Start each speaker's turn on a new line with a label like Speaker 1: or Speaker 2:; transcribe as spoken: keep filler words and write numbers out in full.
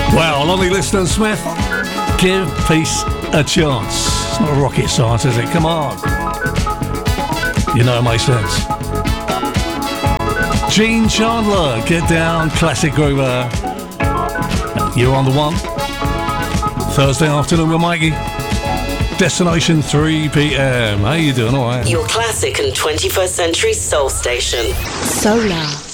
Speaker 1: Well, lovely listener Smith, give peace a chance. It's not rocket science, is it? Come on. You know it makes sense. Gene Chandler, Get Down, classic groover. You're on the one. Thursday afternoon with Mikey. Destination three p.m. How you doing? All right.
Speaker 2: Your classic and twenty-first century soul station. Solar.